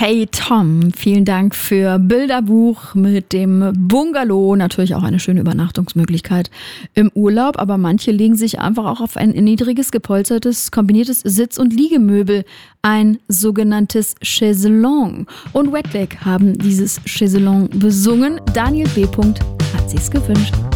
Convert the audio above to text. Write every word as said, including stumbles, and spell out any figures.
Hey Tom, vielen Dank für Bilderbuch mit dem Bungalow. Natürlich auch eine schöne Übernachtungsmöglichkeit im Urlaub, aber manche legen sich einfach auch auf ein niedriges, gepolstertes, kombiniertes Sitz- und Liegemöbel, ein sogenanntes Chaiselong. Und Wetback haben dieses Chaiselong besungen. Daniel B. hat sich's gewünscht.